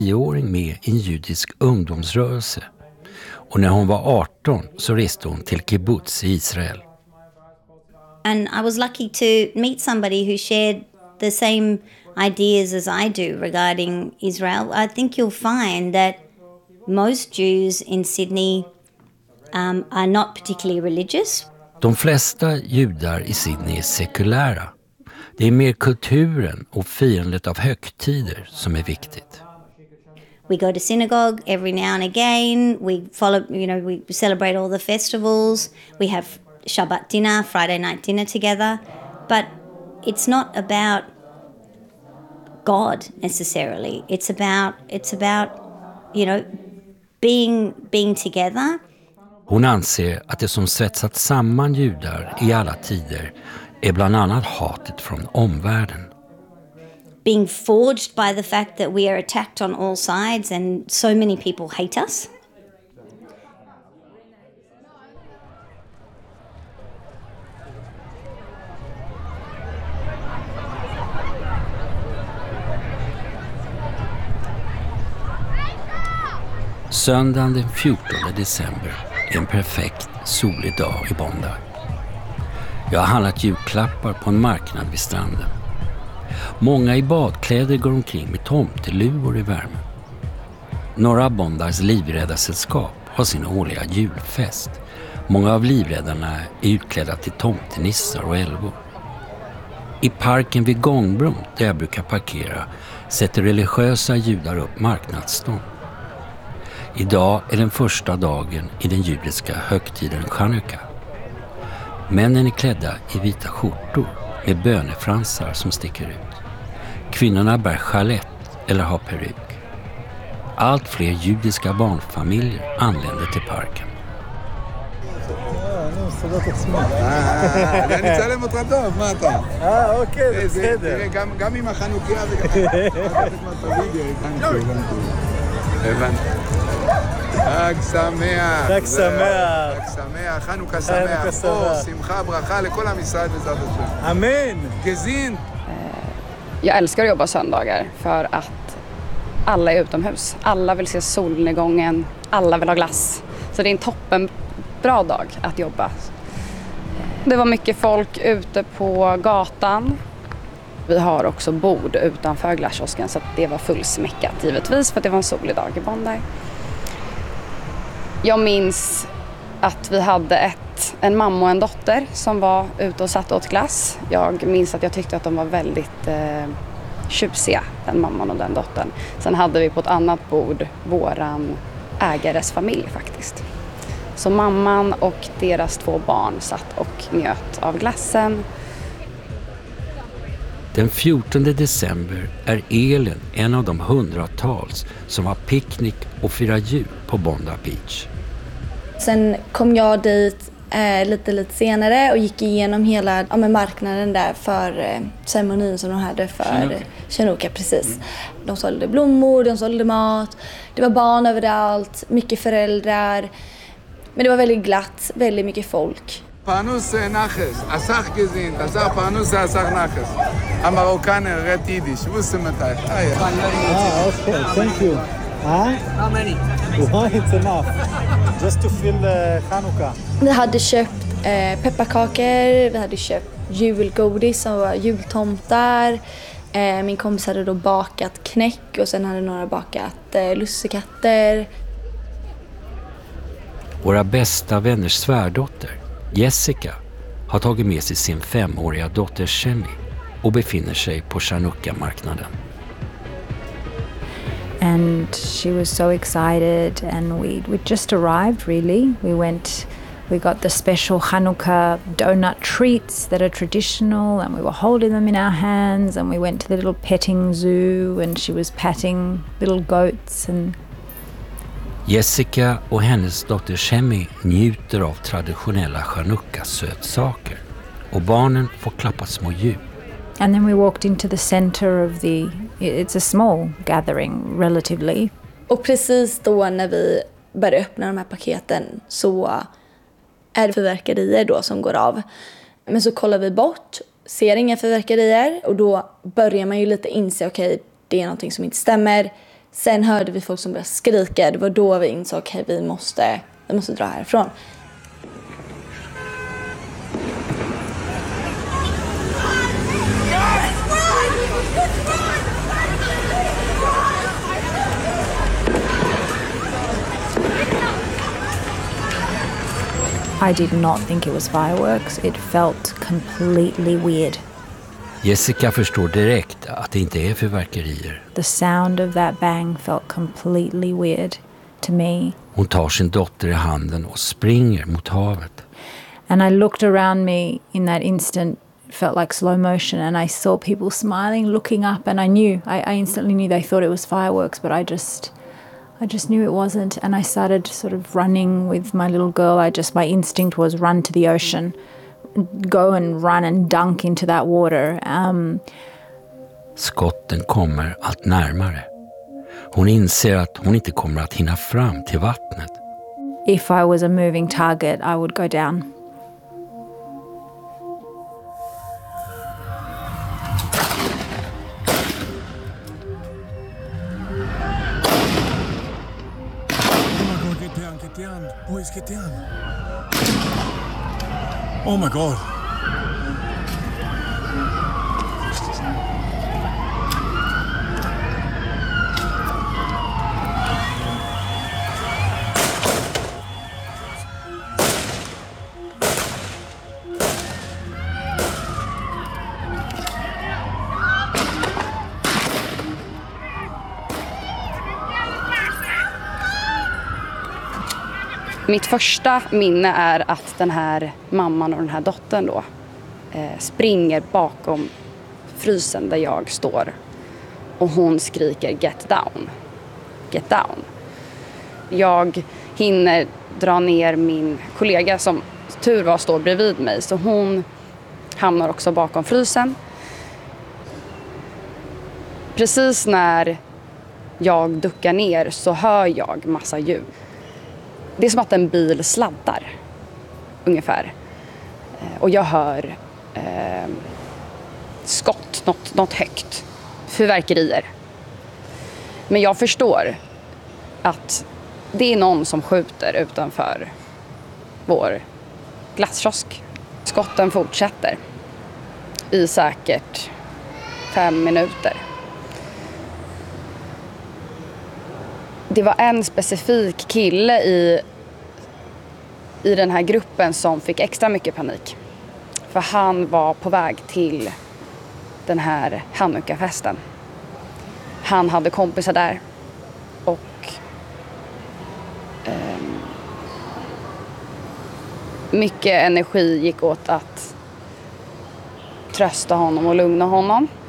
10-åring med i en judisk ungdomsrörelse. Och när hon var 18 så reste hon till kibbutz i Israel. And I was lucky to meet somebody who shared the same ideas as I do regarding Israel. I think you'll find that most Jews in Sydney are not particularly religious. De flesta judar i Sydney är sekulära. Det är mer kulturen och firandet av högtider som är viktigt. We go to synagogue every now and again. We follow, we celebrate all the festivals. We have Shabbat dinner, Friday night dinner together. But it's not about God necessarily. It's about being together. Hon anser att det som svetsat samman judar i alla tider är bland annat hatet från omvärlden. Being forged by the fact that we are attacked on all sides and so many people hate us. Söndagen den 14 december är en perfekt solig dag i Bondi. Jag har handlat julklappar på en marknad vid stranden. Många i badkläder går omkring med tomteluvor i värmen. Några av Bondis livräddarsällskap har sin årliga julfest. Många av livräddarna är utklädda till tomtenissar och älvor. I parken vid gångbron där jag brukar parkera sätter religiösa judar upp marknadsstånd. Idag är den första dagen i den judiska högtiden Chanukka. Männen är klädda i vita skjortor med bönefransar som sticker ut. Kvinnorna bär chalett eller har peruk. Allt fler judiska barnfamiljer anländer till parken. אני אצלם אותך טוב, מה אתה? אוקיי, זה בסדר. גם עם החנוכיה הבנתי. חג שמח. חג שמח. חג שמח, חנוכה שמח. אור, שמחה, ברכה לכל עם ישראל בעזרת השם. Amen. גזין. Jag älskar att jobba söndagar för att alla är utomhus. Alla vill se solnedgången, alla vill ha glass. Så det är en toppenbra dag att jobba. Det var mycket folk ute på gatan. Vi har också bord utanför glasskiosken så att det var fullsmäckat givetvis för att det var en solig dag i Bondi. Jag minns att vi hade en mamma och en dotter som var ute och satt åt glass. Jag minns att jag tyckte att de var väldigt tjusiga, den mamman och den dottern. Sen hade vi på ett annat bord våran ägares familj faktiskt. Så mamman och deras 2 barn satt och njöt av glassen. Den 14 december är Elin en av de hundratals som har picknick och firar jul på Bondi Beach. Sen kom jag dit lite senare och gick igenom hela marknaden där för ceremonin som de hade för Chanukka, precis. De sålde blommor, de sålde mat, det var barn överallt, mycket föräldrar. Men det var väldigt glatt, väldigt mycket folk. פרנוס נחש, אסך גזין, תסר פרנוס זה אסך נחש. המרוקאנר, רד יידיש, ווסם מתי. Okay, thank you. How many? Why it's enough? Just to fill the Chanukka. Vi hade köpt pepparkakor, vi hade köpt julgodis som var jultomtar. Min kompis hade då bakat knäck och sen hade några bakat lussekatter. Våra bästa vänners svärdotter, Jessica, har tagit med sig sin 5-åriga dotter Shemi och befinner sig på Chanukka-marknaden. And she was so excited and we just arrived really. We got the special Chanukka donut treats that are traditional and we were holding them in our hands and we went to the little petting zoo and she was patting little goats and Jessica och hennes dotter Shemi njuter av traditionella Chanukka-sötsaker och barnen får klappa små djur. And then we walked into the center of it's a small gathering relatively. Och precis då när vi började öppna de här paketen så är det fyrverkerier då som går av. Men så kollar vi bort, ser inga fyrverkerier och då börjar man ju lite inse okej, det är någonting som inte stämmer. Sen hörde vi folk som började skrika. Det var då vi insåg att vi måste dra härifrån. I did not think it was fireworks. It felt completely weird. Jessica förstår direkt att det inte är fyrverkerier. The sound of that bang felt completely weird to me. Hon tar sin dotter i handen och springer mot havet. And I looked around me in that instant. It felt like slow motion, and I saw people smiling, looking up, and I instantly knew they thought it was fireworks, but I just knew it wasn't, and I started sort of running with my little girl. My instinct was run to the ocean, go and run and dunk into that water. Skotten kommer allt närmare. Hon inser att hon inte kommer att hinna fram till vattnet. If I was a moving target, I would go down. Boys, get down. Oh my God. Mitt första minne är att den här mamman och den här dottern då springer bakom frysen där jag står. Och hon skriker get down. Get down. Jag hinner dra ner min kollega som tur var står bredvid mig. Så hon hamnar också bakom frysen. Precis när jag duckar ner så hör jag massa ljud. Det är som att en bil sladdar, ungefär. Och jag hör skott, något högt. Fyrverkerier. Men jag förstår att det är någon som skjuter utanför vår glasskiosk. Skotten fortsätter i säkert 5 minuter. Det var en specifik kille i den här gruppen som fick extra mycket panik. För han var på väg till den här Hanukkah-festen. Han hade kompisar där. Och mycket energi gick åt att trösta honom och lugna honom.